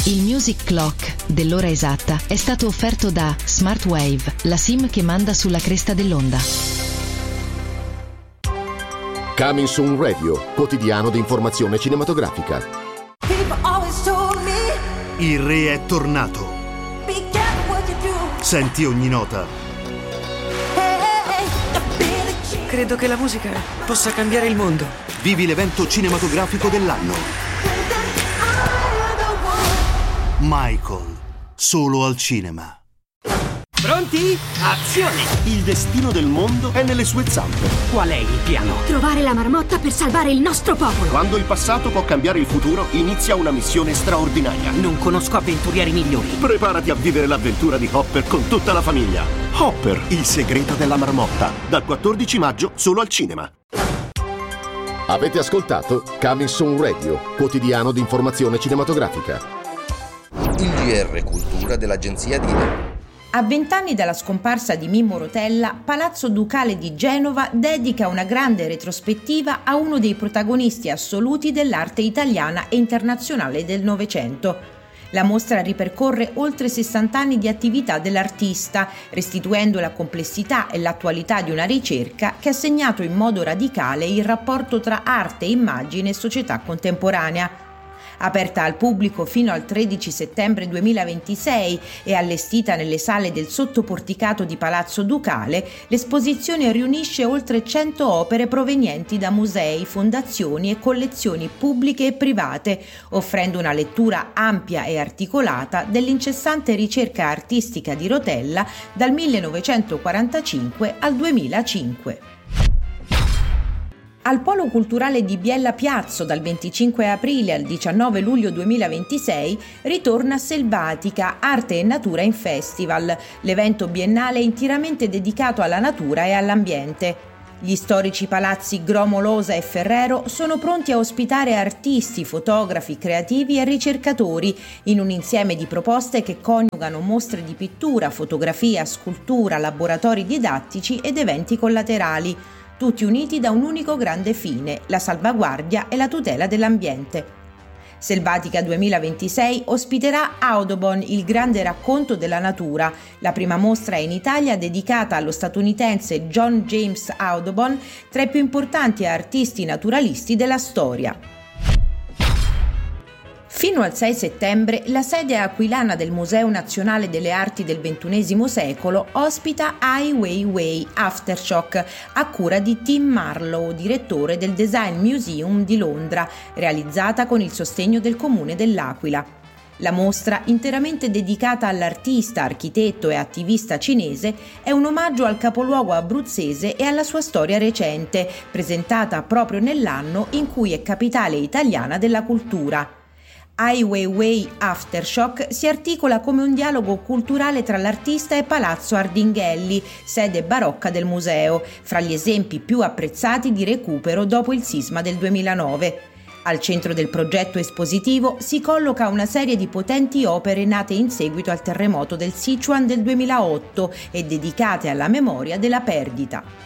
Il Music Clock dell'ora esatta è stato offerto da Smartwave, la SIM che manda sulla cresta dell'onda. Coming Soon Radio, quotidiano di informazione cinematografica. Il re è tornato. Senti ogni nota. Credo che la musica possa cambiare il mondo. Vivi l'evento cinematografico dell'anno. Michael, solo al cinema. Pronti? Azione! Il destino del mondo è nelle sue zampe. Qual è il piano? Trovare la marmotta per salvare il nostro popolo. Quando il passato può cambiare il futuro, inizia una missione straordinaria. Non conosco avventurieri migliori. Preparati a vivere l'avventura di Hopper con tutta la famiglia. Hopper, il segreto della marmotta. Dal 14 maggio solo al cinema. Avete ascoltato Coming Soon Radio, quotidiano di informazione cinematografica. Il GR Cultura dell'agenzia Dine. A 20 anni dalla scomparsa di Mimmo Rotella, Palazzo Ducale di Genova dedica una grande retrospettiva a uno dei protagonisti assoluti dell'arte italiana e internazionale del Novecento. La mostra ripercorre oltre 60 anni di attività dell'artista, restituendo la complessità e l'attualità di una ricerca che ha segnato in modo radicale il rapporto tra arte, immagine e società contemporanea. Aperta al pubblico fino al 13 settembre 2026 e allestita nelle sale del sottoporticato di Palazzo Ducale, l'esposizione riunisce oltre 100 opere provenienti da musei, fondazioni e collezioni pubbliche e private, offrendo una lettura ampia e articolata dell'incessante ricerca artistica di Rotella dal 1945 al 2005. Al Polo Culturale di Biella Piazzo dal 25 aprile al 19 luglio 2026 ritorna Selvatica, Arte e Natura in Festival, l'evento biennale interamente dedicato alla natura e all'ambiente. Gli storici palazzi Gromolosa e Ferrero sono pronti a ospitare artisti, fotografi, creativi e ricercatori in un insieme di proposte che coniugano mostre di pittura, fotografia, scultura, laboratori didattici ed eventi collaterali, tutti uniti da un unico grande fine, la salvaguardia e la tutela dell'ambiente. Selvatica 2026 ospiterà Audubon, il grande racconto della natura, la prima mostra in Italia dedicata allo statunitense John James Audubon, tra i più importanti artisti naturalisti della storia. Fino al 6 settembre la sede aquilana del Museo Nazionale delle Arti del XXI secolo ospita Ai Weiwei Aftershock a cura di Tim Marlowe, direttore del Design Museum di Londra, realizzata con il sostegno del Comune dell'Aquila. La mostra, interamente dedicata all'artista, architetto e attivista cinese, è un omaggio al capoluogo abruzzese e alla sua storia recente, presentata proprio nell'anno in cui è capitale italiana della cultura. Ai Weiwei Aftershock si articola come un dialogo culturale tra l'artista e Palazzo Ardinghelli, sede barocca del museo, fra gli esempi più apprezzati di recupero dopo il sisma del 2009. Al centro del progetto espositivo si colloca una serie di potenti opere nate in seguito al terremoto del Sichuan del 2008 e dedicate alla memoria della perdita.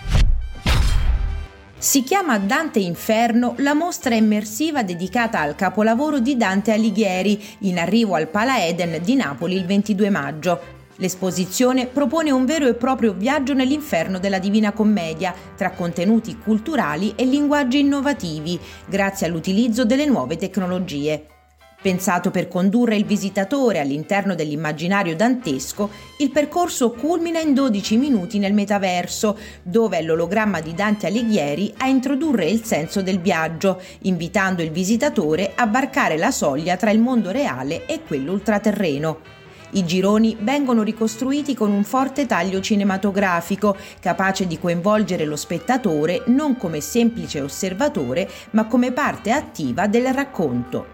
Si chiama Dante Inferno la mostra immersiva dedicata al capolavoro di Dante Alighieri, in arrivo al Pala Eden di Napoli il 22 maggio. L'esposizione propone un vero e proprio viaggio nell'inferno della Divina Commedia, tra contenuti culturali e linguaggi innovativi, grazie all'utilizzo delle nuove tecnologie. Pensato per condurre il visitatore all'interno dell'immaginario dantesco, il percorso culmina in 12 minuti nel metaverso, dove è l'ologramma di Dante Alighieri a introdurre il senso del viaggio, invitando il visitatore a varcare la soglia tra il mondo reale e quello ultraterreno. I gironi vengono ricostruiti con un forte taglio cinematografico, capace di coinvolgere lo spettatore non come semplice osservatore, ma come parte attiva del racconto.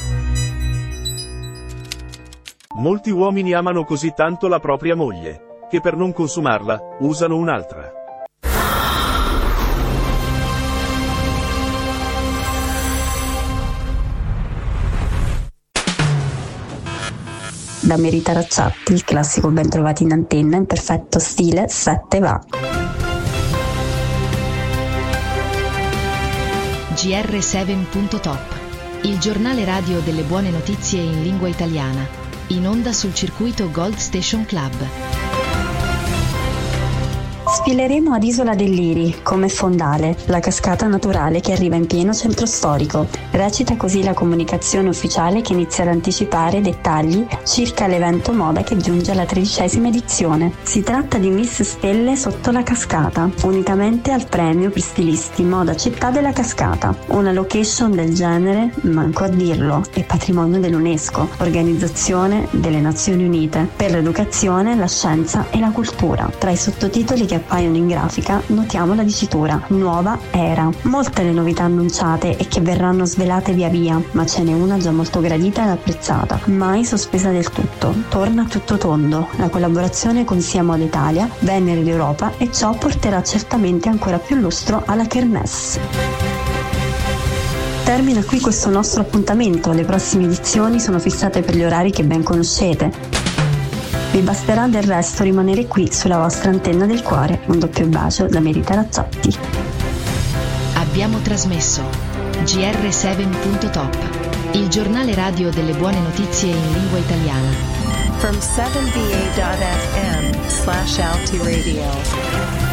Molti uomini amano così tanto la propria moglie, che per non consumarla, usano un'altra. Da Merita Racciatti, il classico ben trovati in antenna in perfetto stile 7 va. GR7.top il giornale radio delle buone notizie in lingua italiana, in onda sul circuito Gold Station Club. Sfileremo ad Isola del Liri, come fondale, la cascata naturale che arriva in pieno centro storico. Recita così la comunicazione ufficiale che inizia ad anticipare dettagli circa l'evento moda che giunge alla 13ª edizione. Si tratta di Miss Stelle sotto la cascata, unitamente al premio per stilisti moda città della cascata. Una location del genere, manco a dirlo, è patrimonio dell'UNESCO, Organizzazione delle Nazioni Unite per l'educazione, la scienza e la cultura. Tra i sottotitoli che appaiono in grafica notiamo la dicitura Nuova Era. Molte le novità annunciate e che verranno svelate via via, ma ce n'è una già molto gradita ed apprezzata, mai sospesa del tutto. Torna tutto tondo, la collaborazione con Sia Moda Italia, Venere d'Europa, e ciò porterà certamente ancora più lustro alla Kermesse. Termina qui questo nostro appuntamento, le prossime edizioni sono fissate per gli orari che ben conoscete. Vi basterà del resto rimanere qui sulla vostra antenna del cuore. Un doppio bacio da Merita Razzotti. Abbiamo trasmesso GR7.top, il giornale radio delle buone notizie in lingua italiana. From 7va.fm/LT Radio.